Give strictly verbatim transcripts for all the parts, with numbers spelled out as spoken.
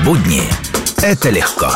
Будни – это легко.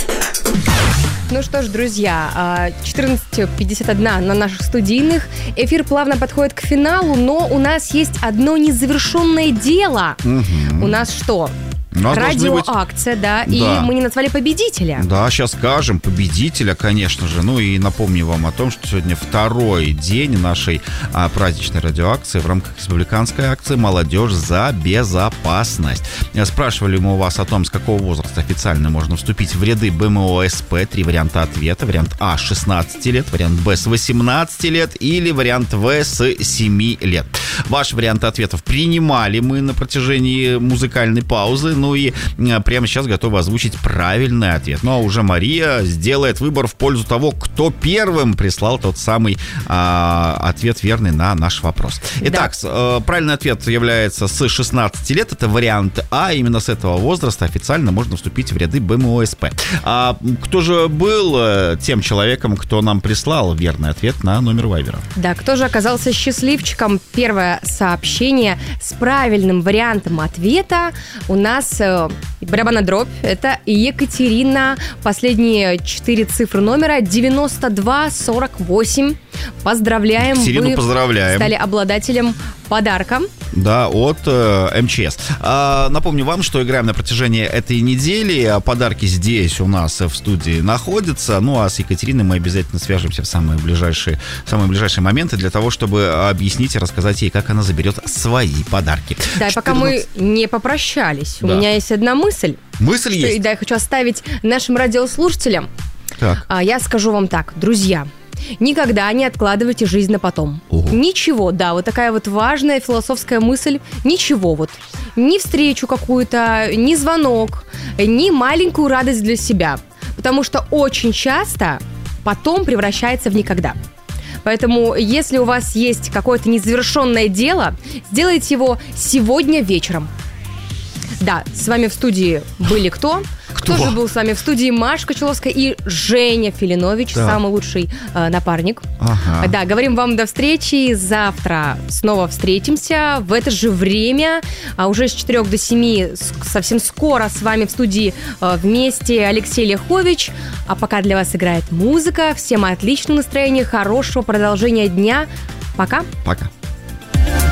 Ну что ж, друзья, четырнадцать пятьдесят один на наших студийных. Эфир плавно подходит к финалу, но у нас есть одно незавершенное дело. Угу. У нас что? Радиоакция, быть... да, и да. мы не назвали победителя. Да, сейчас скажем победителя, конечно же. Ну и напомню вам о том, что сегодня второй день нашей а, праздничной радиоакции в рамках республиканской акции «Молодежь за безопасность». Спрашивали мы у вас о том, с какого возраста официально можно вступить в ряды БМО-СП. Три варианта ответа. Вариант А – с шестнадцати лет, вариант Б – с восемнадцати лет или вариант В – с семи лет. Ваши варианты ответов принимали мы на протяжении музыкальной паузы. Ну и прямо сейчас готовы озвучить правильный ответ. Ну а уже Мария сделает выбор в пользу того, кто первым прислал тот самый а, ответ верный на наш вопрос. Итак, да. правильный ответ является с шестнадцати лет. Это вариант А. Именно с этого возраста официально можно вступить в ряды БМО-СП. А кто же был тем человеком, кто нам прислал верный ответ на номер Вайбера? Да, кто же оказался счастливчиком? Первое сообщение с правильным вариантом ответа у нас барабанная дробь. Это Екатерина. Последние четыре цифры номера девяносто два сорок восемь. Поздравляем. Екатерину Вы поздравляем. стали обладателем подарка. Да, от э, МЧС. А, напомню вам, что играем на протяжении этой недели. Подарки здесь у нас в студии находятся. Ну, а с Екатериной мы обязательно свяжемся в самые ближайшие, самые ближайшие моменты для того, чтобы объяснить и рассказать ей, как она заберет свои подарки. Да, и пока мы не попрощались, да. у меня есть одна мысль. Мысль что, есть? Да, я хочу оставить нашим радиослушателям. Так. А, я скажу вам так, друзья. Никогда не откладывайте жизнь на потом. Ого. Ничего, да, вот такая вот важная философская мысль. Ничего вот. Ни встречу какую-то, ни звонок, ни маленькую радость для себя. Потому что очень часто потом превращается в никогда. Поэтому, если у вас есть какое-то незавершенное дело, сделайте его сегодня вечером. Да, с вами в студии были кто? Кто же был с вами в студии? Маша Кочеловская и Женя Филинович, да. самый лучший э, напарник. Ага. Да, говорим вам до встречи. Завтра снова встретимся в это же время. А уже с четырех до семи совсем скоро с вами в студии э, вместе Алексей Лехович. А пока для вас играет музыка. Всем отличного настроения, хорошего продолжения дня. Пока. Пока.